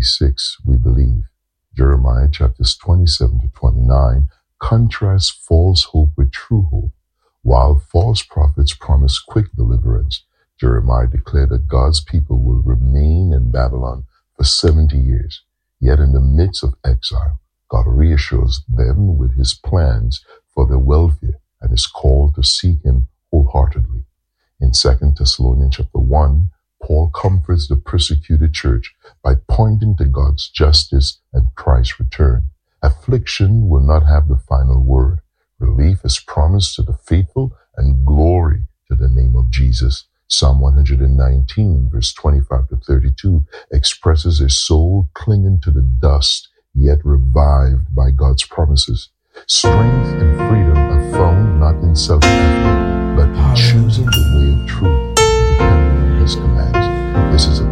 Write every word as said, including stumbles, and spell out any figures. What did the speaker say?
six, we believe. Jeremiah chapters twenty-seven to twenty-nine contrasts false hope with true hope. While false prophets promise quick deliverance, Jeremiah declared that God's people will remain in Babylon for seventy years. Yet in the midst of exile, God reassures them with his plans for their welfare and is called to seek him wholeheartedly. In Second Thessalonians chapter one, Paul comforts the persecuted church by pointing to God's justice and Christ's return. Affliction will not have the final word. Relief is promised to the faithful and glory to the name of Jesus. Psalm one nineteen, verse twenty-five to thirty-two, expresses a soul clinging to the dust, yet revived by God's promises. Strength and freedom are found not in self-effort, but in choosing the way of truth, depending on his commands. This is